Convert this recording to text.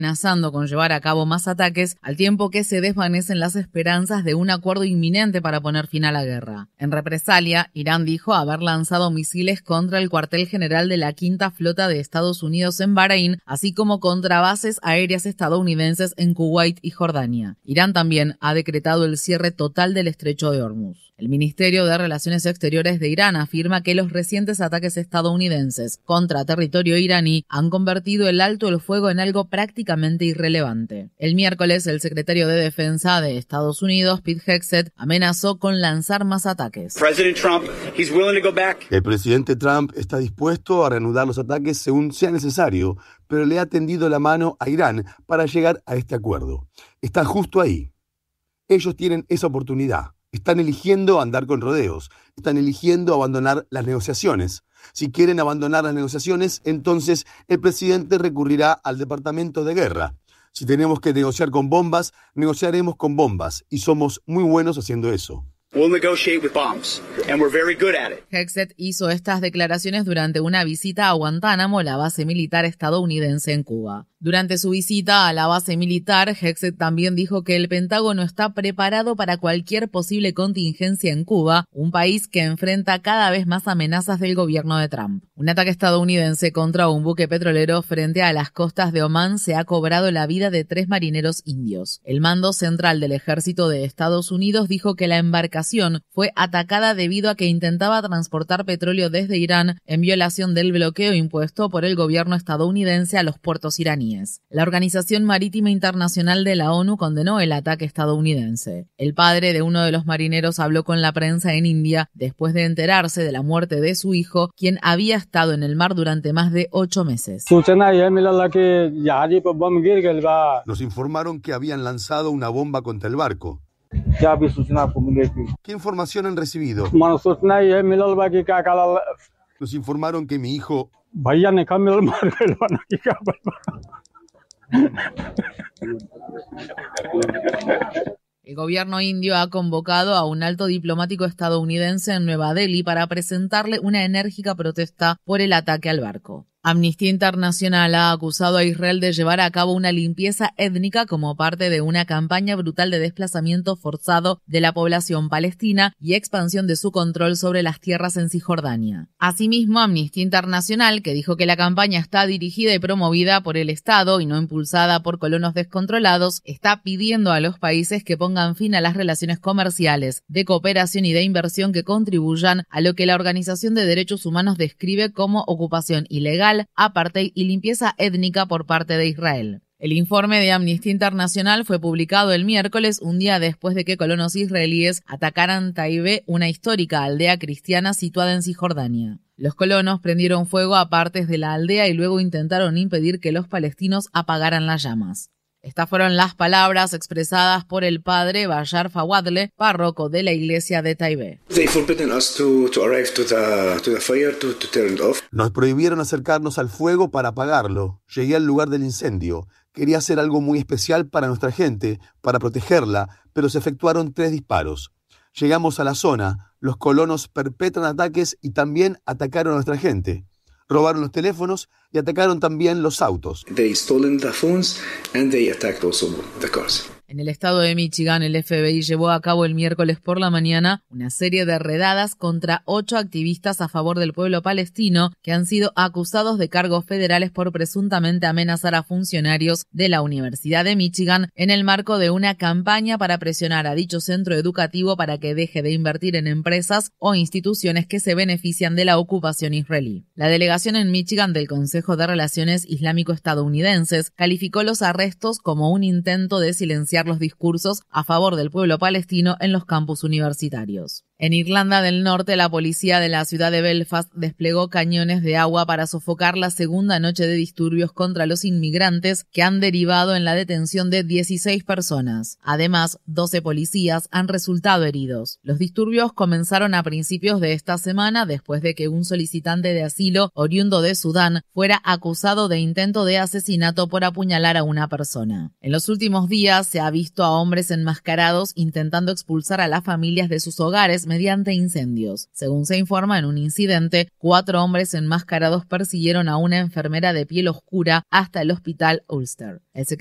amenazando con llevar a cabo más ataques, al tiempo que se desvanecen las esperanzas de un acuerdo inminente para poner fin a la guerra. En represalia, Irán dijo haber lanzado misiles contra el cuartel general de la Quinta Flota de Estados Unidos en Bahrein, así como contra bases aéreas estadounidenses en Kuwait y Jordania. Irán también ha decretado el cierre total del estrecho de Hormuz. El Ministerio de Relaciones Exteriores de Irán afirma que los recientes ataques estadounidenses contra territorio iraní han convertido el alto el fuego en algo prácticamente irrelevante. El miércoles, el secretario de Defensa de Estados Unidos, Pete Hegseth, amenazó con lanzar más ataques. El presidente Trump está dispuesto a reanudar los ataques según sea necesario, pero le ha tendido la mano a Irán para llegar a este acuerdo. Está justo ahí. Ellos tienen esa oportunidad. Están eligiendo andar con rodeos. Están eligiendo abandonar las negociaciones. Si quieren abandonar las negociaciones, entonces el presidente recurrirá al Departamento de Guerra. Si tenemos que negociar con bombas, negociaremos con bombas. Y somos muy buenos haciendo eso. Hegseth hizo estas declaraciones durante una visita a Guantánamo, la base militar estadounidense en Cuba. Durante su visita a la base militar, Hegseth también dijo que el Pentágono está preparado para cualquier posible contingencia en Cuba, un país que enfrenta cada vez más amenazas del gobierno de Trump. Un ataque estadounidense contra un buque petrolero frente a las costas de Omán se ha cobrado la vida de 3 marineros indios. El mando central del ejército de Estados Unidos dijo que la embarcación fue atacada debido a que intentaba transportar petróleo desde Irán en violación del bloqueo impuesto por el gobierno estadounidense a los puertos iraníes. La Organización Marítima Internacional de la ONU condenó el ataque estadounidense. El padre de uno de los marineros habló con la prensa en India después de enterarse de la muerte de su hijo, quien había estado en el mar durante más de 8 meses. Nos informaron que habían lanzado una bomba contra el barco. ¿Qué información han recibido? Nos informaron que mi hijo... El gobierno indio ha convocado a un alto diplomático estadounidense en Nueva Delhi para presentarle una enérgica protesta por el ataque al barco. Amnistía Internacional ha acusado a Israel de llevar a cabo una limpieza étnica como parte de una campaña brutal de desplazamiento forzado de la población palestina y expansión de su control sobre las tierras en Cisjordania. Asimismo, Amnistía Internacional, que dijo que la campaña está dirigida y promovida por el Estado y no impulsada por colonos descontrolados, está pidiendo a los países que pongan fin a las relaciones comerciales, de cooperación y de inversión que contribuyan a lo que la Organización de Derechos Humanos describe como ocupación ilegal, apartheid y limpieza étnica por parte de Israel. El informe de Amnistía Internacional fue publicado el miércoles, un día después de que colonos israelíes atacaran Taibé, una histórica aldea cristiana situada en Cisjordania. Los colonos prendieron fuego a partes de la aldea y luego intentaron impedir que los palestinos apagaran las llamas. Estas fueron las palabras expresadas por el padre Bayar Fawadle, párroco de la iglesia de Taibé. Nos prohibieron acercarnos al fuego para apagarlo. Llegué al lugar del incendio. Quería hacer algo muy especial para nuestra gente, para protegerla, pero se efectuaron 3 disparos. Llegamos a la zona. Los colonos perpetran ataques y también atacaron a nuestra gente. Robaron los teléfonos y atacaron también los autos. En el estado de Michigan, el FBI llevó a cabo el miércoles por la mañana una serie de redadas contra 8 activistas a favor del pueblo palestino que han sido acusados de cargos federales por presuntamente amenazar a funcionarios de la Universidad de Michigan en el marco de una campaña para presionar a dicho centro educativo para que deje de invertir en empresas o instituciones que se benefician de la ocupación israelí. La delegación en Michigan del Consejo de Relaciones Islámico-Estadounidenses calificó los arrestos como un intento de silenciar los discursos a favor del pueblo palestino en los campus universitarios. En Irlanda del Norte, la policía de la ciudad de Belfast desplegó cañones de agua para sofocar la segunda noche de disturbios contra los inmigrantes que han derivado en la detención de 16 personas. Además, 12 policías han resultado heridos. Los disturbios comenzaron a principios de esta semana después de que un solicitante de asilo oriundo de Sudán fuera acusado de intento de asesinato por apuñalar a una persona. En los últimos días se ha ha visto a hombres enmascarados intentando expulsar a las familias de sus hogares mediante incendios. Según se informa, en un incidente, 4 hombres enmascarados persiguieron a una enfermera de piel oscura hasta el hospital Ulster. El